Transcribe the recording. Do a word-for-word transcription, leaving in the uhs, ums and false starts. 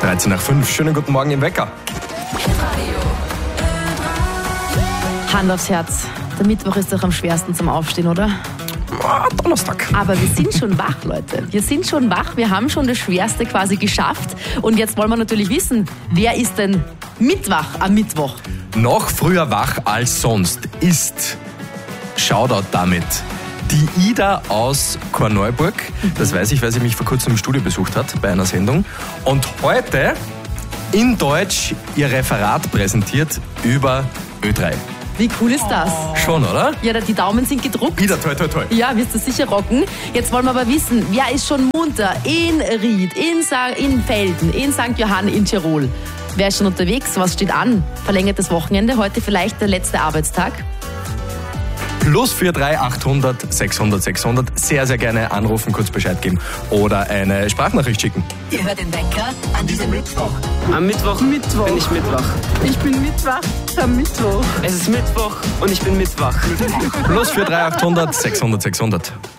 dreizehn nach fünf. Schönen guten Morgen im Wecker. Hand aufs Herz. Der Mittwoch ist doch am schwersten zum Aufstehen, oder? Ah, Donnerstag. Aber wir sind schon wach, Leute. Wir sind schon wach. Wir haben schon das Schwerste quasi geschafft. Und jetzt wollen wir natürlich wissen, wer ist denn mitwach am Mittwoch? Noch früher wach als sonst ist, Shoutout damit, die Ida aus Korneuburg. Das weiß ich, weil sie mich vor kurzem im Studio besucht hat bei einer Sendung. Und heute in Deutsch ihr Referat präsentiert über Ö drei. Wie cool ist das? Schon, oder? Ja, die Daumen sind gedruckt. Ida, toi, toi, toi. Ja, wirst du sicher rocken. Jetzt wollen wir aber wissen, wer ist schon munter in Ried, in, Sa- in Velden, in Sankt Johann, in Tirol? Wer ist schon unterwegs? Was steht an? Verlängertes Wochenende, heute vielleicht der letzte Arbeitstag? Plus vier drei achthundert sechshundert sechshundert. Sehr, sehr gerne anrufen, kurz Bescheid geben oder eine Sprachnachricht schicken. Ihr hört den Wecker an diesem Mittwoch. Am Mittwoch, Mittwoch. bin ich mitwach. Ich bin mitwach am Mittwoch. Es ist Mittwoch und ich bin mitwach. Plus vier drei achthundert sechshundert sechshundert.